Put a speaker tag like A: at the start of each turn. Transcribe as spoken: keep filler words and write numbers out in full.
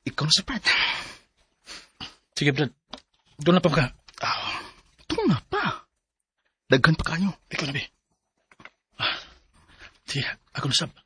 A: ikaw na sa Brad.
B: Sige, Brad. Doon na pa ka.
A: Ah, doon na pa. Daghan pa kayo.
B: Ikaw na, be. Ah, sige, ako na sab.